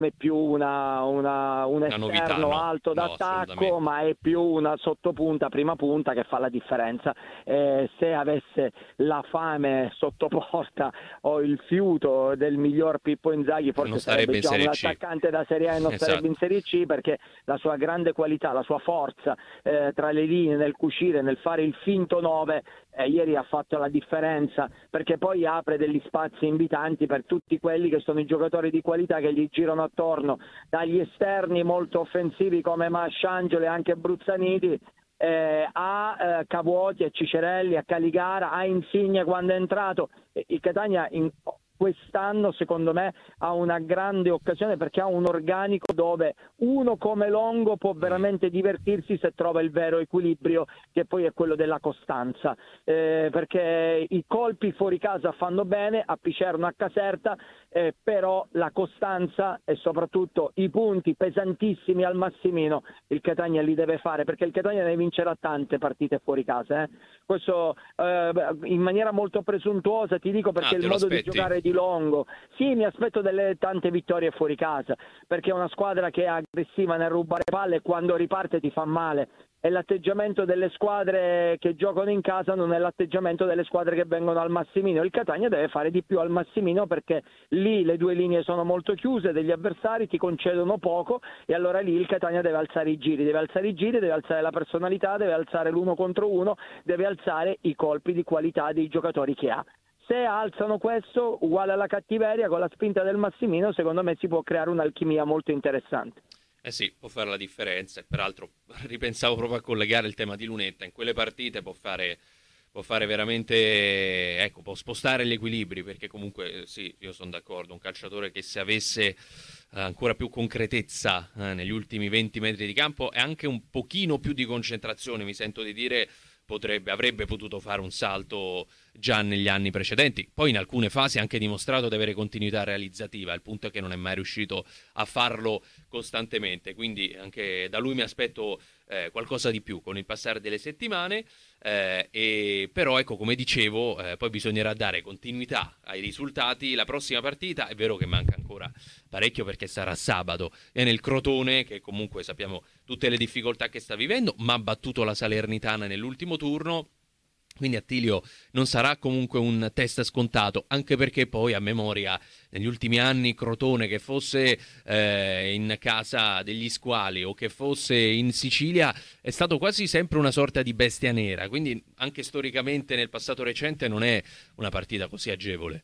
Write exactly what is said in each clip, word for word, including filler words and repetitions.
è più una, una, un Una novità, esterno no, alto no, d'attacco, assolutamente. ma è più una sottopunta, prima punta che fa la differenza. Eh, se avesse la fame sotto porta o il fiuto del miglior Pippo Inzaghi, Non forse starebbe sarebbe in già un Serie C. attaccante da Serie A e non sarebbe in Esatto. Serie C, perché la sua grande qualità, la sua forza eh, tra le linee, nel cucire, nel fare il finto nove, eh, ieri ha fatto la differenza, perché poi apre degli spazi invitanti per tutti quelli che sono i giocatori di qualità che gli girano attorno, dagli esterni molto offensivi come Masciangelo e anche Bruzzaniti, eh, a eh, Cavuoti, a Cicerelli, a Caligara, a Insigne quando è entrato. Il Catania in, quest'anno secondo me ha una grande occasione, perché ha un organico dove uno come Longo può veramente divertirsi se trova il vero equilibrio, che poi è quello della costanza, eh, perché i colpi fuori casa fanno bene a Picerno, a Caserta, eh, però la costanza e soprattutto i punti pesantissimi al Massimino il Catania li deve fare, perché il Catania ne vincerà tante partite fuori casa, eh. Questo eh, in maniera molto presuntuosa ti dico, perché Ah, il te lo modo di aspetti? giocare di Longo, sì, mi aspetto delle tante vittorie fuori casa, perché è una squadra che è aggressiva nel rubare palle e quando riparte ti fa male. E l'atteggiamento delle squadre che giocano in casa non è l'atteggiamento delle squadre che vengono al Massimino. Il Catania deve fare di più al Massimino, perché lì le due linee sono molto chiuse, degli avversari ti concedono poco, e allora lì il Catania deve alzare i giri, deve alzare i giri, deve alzare la personalità, deve alzare l'uno contro uno, deve alzare i colpi di qualità dei giocatori che ha. Se alzano questo, uguale alla cattiveria, con la spinta del Massimino, secondo me si può creare un'alchimia molto interessante. Eh sì, può fare la differenza. E peraltro ripensavo proprio a collegare il tema di Lunetta. In quelle partite può fare, può fare veramente, ecco, può spostare gli equilibri, perché comunque sì, io sono d'accordo, un calciatore che se avesse eh, ancora più concretezza eh, negli ultimi venti metri di campo e anche un pochino più di concentrazione, mi sento di dire, potrebbe, avrebbe potuto fare un salto già negli anni precedenti. Poi in alcune fasi ha anche dimostrato di avere continuità realizzativa, il punto è che non è mai riuscito a farlo costantemente, quindi anche da lui mi aspetto eh, qualcosa di più con il passare delle settimane, eh, e però ecco, come dicevo, eh, poi bisognerà dare continuità ai risultati. La prossima partita è vero che manca ancora parecchio, perché sarà sabato, e nel Crotone, che comunque sappiamo tutte le difficoltà che sta vivendo, ma ha battuto la Salernitana nell'ultimo turno. Quindi Attilio non sarà comunque un test scontato, anche perché poi a memoria negli ultimi anni Crotone, che fosse eh, in casa degli squali o che fosse in Sicilia, è stato quasi sempre una sorta di bestia nera, quindi anche storicamente nel passato recente non è una partita così agevole.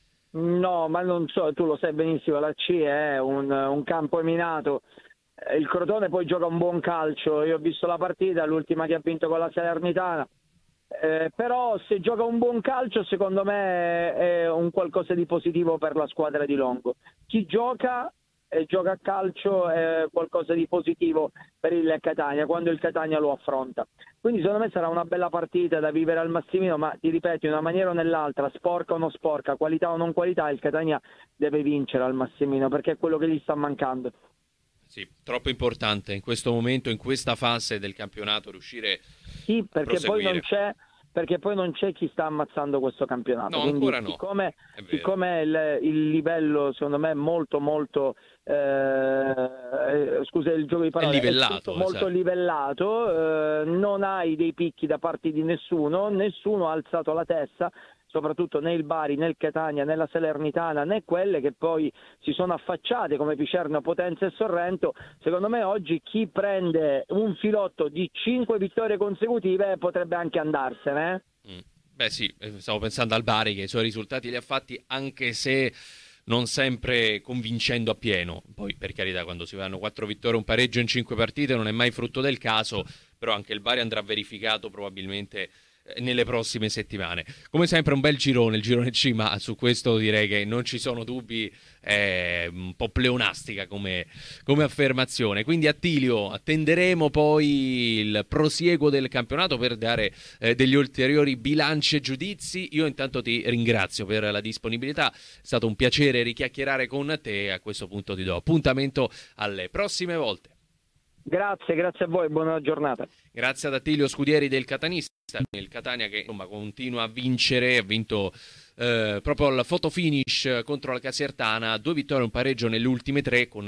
No, ma non so, tu lo sai benissimo, la C è un, un campo minato. Eh, Il Crotone poi gioca un buon calcio, io ho visto la partita, l'ultima che ha vinto con la Salernitana. Eh, però se gioca un buon calcio secondo me è un qualcosa di positivo per la squadra di Longo. Chi gioca e gioca a calcio è qualcosa di positivo per il Catania quando il Catania lo affronta. Quindi secondo me sarà una bella partita da vivere al Massimino, ma ti ripeto, in una maniera o nell'altra, sporca o non sporca, qualità o non qualità, il Catania deve vincere al Massimino, perché è quello che gli sta mancando. Sì, troppo importante in questo momento, in questa fase del campionato, riuscire Sì, a perché poi non proseguire. c'è, perché poi non c'è chi sta ammazzando questo campionato. No, Quindi, ancora no, siccome, è vero. siccome il, il livello, secondo me, è molto, molto, eh, eh, scusa il gioco di È parole, è tutto livellato, molto esatto. livellato, eh, non hai dei picchi da parte di nessuno, nessuno ha alzato la testa, soprattutto né il Bari, né il Catania, né la Salernitana, né quelle che poi si sono affacciate come Picerno, Potenza e Sorrento. Secondo me oggi chi prende un filotto di cinque vittorie consecutive potrebbe anche andarsene. Eh? Mm. Beh sì, eh, stavo pensando al Bari che i suoi risultati li ha fatti, anche se non sempre convincendo appieno. Poi per carità, quando si vanno quattro vittorie e un pareggio in cinque partite non è mai frutto del caso, però anche il Bari andrà verificato probabilmente eh, nelle prossime settimane. Come sempre un bel girone, il girone C, ma su questo direi che non ci sono dubbi, è un po' pleonastica come, come affermazione. Quindi Attilio, attenderemo poi il prosieguo del campionato per dare eh, degli ulteriori bilanci e giudizi. Io intanto ti ringrazio per la disponibilità, è stato un piacere richiacchierare con te e a questo punto ti do appuntamento alle prossime volte. Grazie, grazie a voi, buona giornata. Grazie ad Attilio Scudieri del Catanista, il Catania che insomma continua a vincere, ha vinto eh, proprio al photo finish contro la Casertana, due vittorie e un pareggio nelle ultime tre, con